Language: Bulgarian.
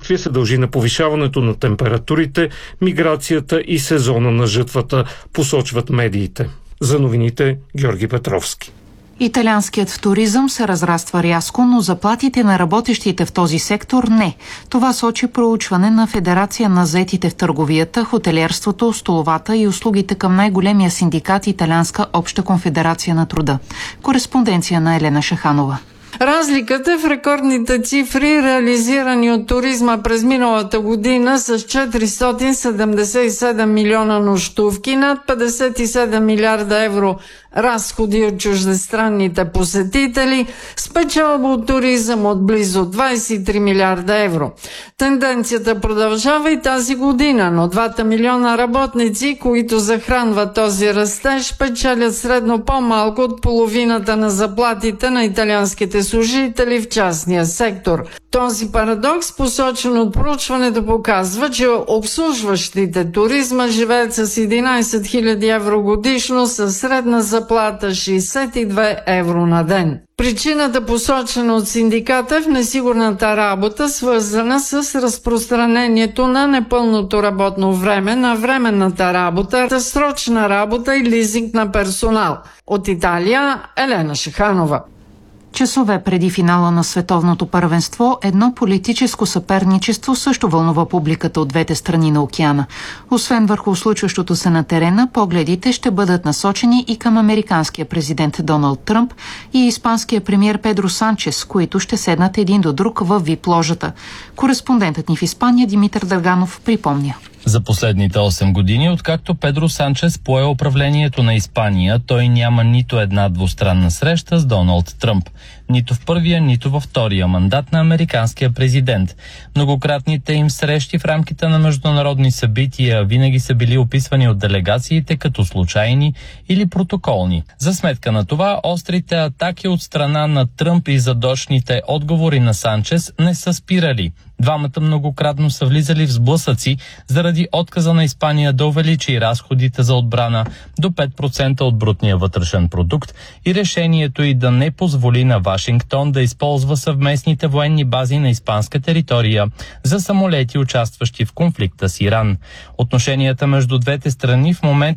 отсъствие се дължи на повишаването на температурите, миграцията и сезона на жътвата, посочват медиите. За новините Георги Петровски. Италианският туризъм се разраства рязко, но заплатите на работещите в този сектор не. Това сочи проучване на Федерация на заетите в търговията, хотелиерството, столовата и услугите към най-големия синдикат Италианска обща конфедерация на труда. Кореспонденция на Елена Шаханова. Разликата в рекордните цифри, реализирани от туризма през миналата година с 477 милиона нощувки, над 57 милиарда евро разходи от чуждестранните посетители, с печалба от туризъм от близо 23 милиарда евро. Тенденцията продължава и тази година, но 2 милиона работници, които захранват този растеж, печелят средно по-малко от половината на заплатите на италианските служители в частния сектор. Този парадокс, посочен от проучването, показва, че обслужващите туризма живеят с 11 000 евро годишно, със средна заплата 62 евро на ден. Причината, посочена от синдиката, е в несигурната работа, свързана с разпространението на непълното работно време, на временната работа, разсрочна работа и лизинг на персонал. От Италия, Елена Шаханова. Часове преди финала на световното първенство, едно политическо съперничество също вълнува публиката от двете страни на океана. Освен върху случващото се на терена, погледите ще бъдат насочени и към американския президент Доналд Тръмп и испанския премиер Педро Санчес, които ще седнат един до друг във VIP-ложата. Кореспондентът ни в Испания Димитър Драганов припомня. За последните 8 години, откакто Педро Санчес пое управлението на Испания, той няма нито една двустранна среща с Доналд Тръмп. Нито в първия, нито във втория мандат на американския президент. Многократните им срещи в рамките на международни събития винаги са били описвани от делегациите като случайни или протоколни. За сметка на това, острите атаки от страна на Тръмп и задочните отговори на Санчес не са спирали. Двамата многократно са влизали в сблъсъци заради отказа на Испания да увеличи разходите за отбрана до 5% от брутния вътрешен продукт и решението й да не позволи на Вашингтон да използва съвместните военни бази на испанска територия за самолети, участващи в конфликта с Иран. Отношенията между двете страни в момента